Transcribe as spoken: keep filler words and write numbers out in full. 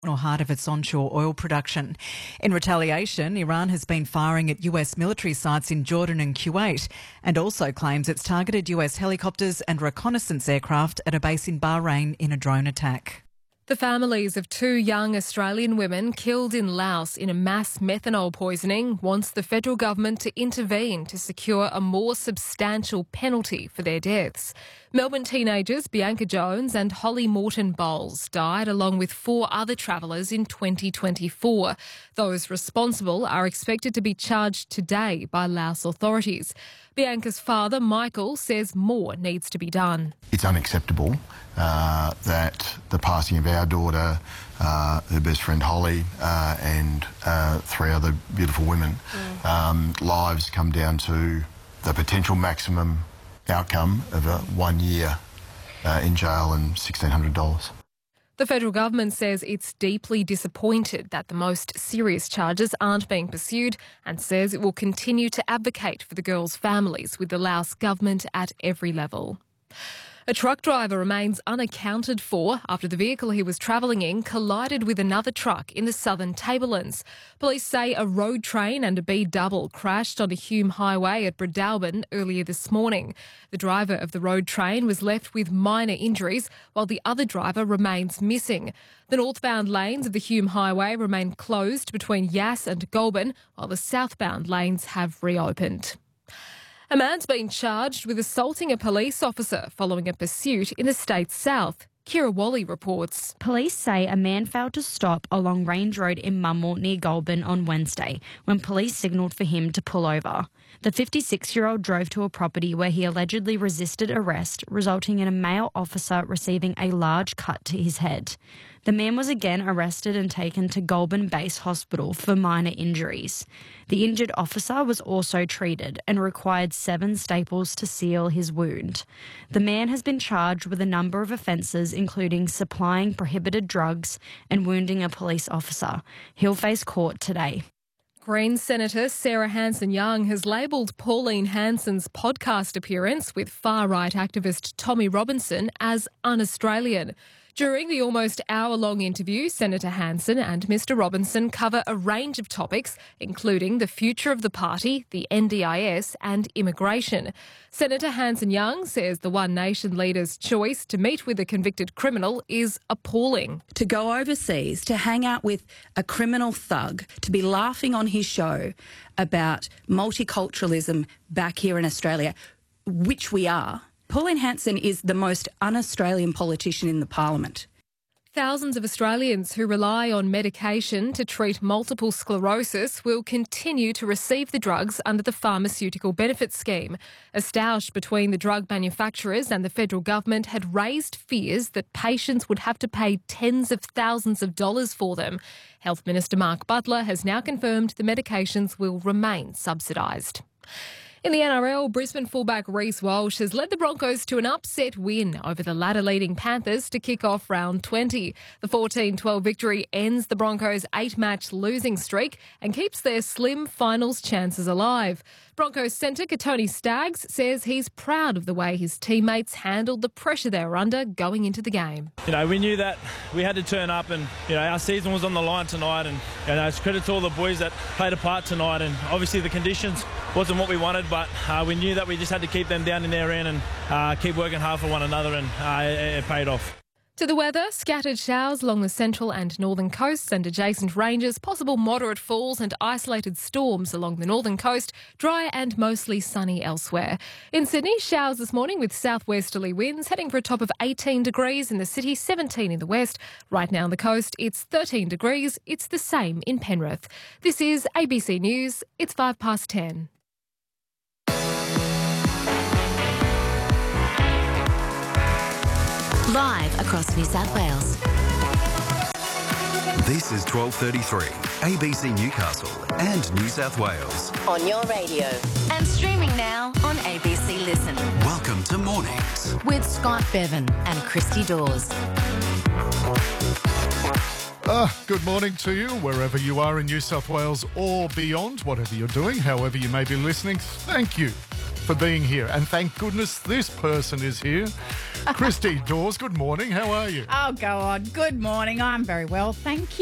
or heart of its onshore oil production. In retaliation, Iran has been firing at U S military sites in Jordan and Kuwait and also claims it's targeted U S helicopters and reconnaissance aircraft at a base in Bahrain in a drone attack. The families of two young Australian women killed in Laos in a mass methanol poisoning wants the federal government to intervene to secure a more substantial penalty for their deaths. Melbourne teenagers Bianca Jones and Holly Morton Bowles died along with four other travellers in twenty twenty-four. Those responsible are expected to be charged today by Laos authorities. Bianca's father, Michael, says more needs to be done. It's unacceptable uh, that the passing of our daughter, uh, her best friend Holly, uh, and uh, three other beautiful women, mm. um, lives come down to the potential maximum outcome of a one year uh, in jail and sixteen hundred dollars. The federal government says it's deeply disappointed that the most serious charges aren't being pursued and says it will continue to advocate for the girls' families with the Laos government at every level. A truck driver remains unaccounted for after the vehicle he was travelling in collided with another truck in the southern Tablelands. Police say a road train and a B-double crashed on a Hume highway at Breadalbin earlier this morning. The driver of the road train was left with minor injuries, while the other driver remains missing. The northbound lanes of the Hume highway remain closed between Yass and Goulburn, while the southbound lanes have reopened. A man's been charged with assaulting a police officer following a pursuit in the state's south. Kira Wally reports. Police say a man failed to stop along Range Road in Mummel near Goulburn on Wednesday when police signalled for him to pull over. The fifty-six-year-old drove to a property where he allegedly resisted arrest, resulting in a male officer receiving a large cut to his head. The man was again arrested and taken to Goulburn Base Hospital for minor injuries. The injured officer was also treated and required seven staples to seal his wound. The man has been charged with a number of offences, including supplying prohibited drugs and wounding a police officer. He'll face court today. Greens Senator Sarah Hanson-Young has labelled Pauline Hanson's podcast appearance with far-right activist Tommy Robinson as un-Australian. During the almost hour-long interview, Senator Hanson and Mr Robinson cover a range of topics, including the future of the party, the N D I S and immigration. Senator Hanson-Young says the One Nation leader's choice to meet with a convicted criminal is appalling. To go overseas, to hang out with a criminal thug, to be laughing on his show about multiculturalism back here in Australia, which we are. Pauline Hanson is the most un-Australian politician in the parliament. Thousands of Australians who rely on medication to treat multiple sclerosis will continue to receive the drugs under the Pharmaceutical Benefits Scheme. A stoush between the drug manufacturers and the federal government had raised fears that patients would have to pay tens of thousands of dollars for them. Health Minister Mark Butler has now confirmed the medications will remain subsidised. In the N R L, Brisbane fullback Reece Walsh has led the Broncos to an upset win over the ladder-leading Panthers to kick off round twenty. The fourteen twelve victory ends the Broncos' eight-match losing streak and keeps their slim finals chances alive. Broncos centre Katoni Staggs says he's proud of the way his teammates handled the pressure they were under going into the game. You know, we knew that we had to turn up and, you know, our season was on the line tonight, and, you know, it's credit to all the boys that played a part tonight, and obviously the conditions wasn't what we wanted, but uh, we knew that we just had to keep them down in their end and uh, keep working hard for one another, and uh, it, it paid off. To the weather, scattered showers along the central and northern coasts and adjacent ranges, possible moderate falls and isolated storms along the northern coast, dry and mostly sunny elsewhere. In Sydney, showers this morning with southwesterly winds, heading for a top of eighteen degrees in the city, seventeen in the west. Right now on the coast, it's thirteen degrees. It's the same in Penrith. This is A B C News. It's five past ten. Live across New South Wales. This is twelve thirty-three, A B C Newcastle and New South Wales. On your radio. And streaming now on A B C Listen. Welcome to Mornings. With Scott Bevan and Christy Dawes. Uh, good morning to you, wherever you are in New South Wales or beyond, whatever you're doing, however you may be listening. Thank you for being here. And thank goodness this person is here. Christy Dawes, good morning. How are you? Oh, go on. Good morning. I'm very well, thank you.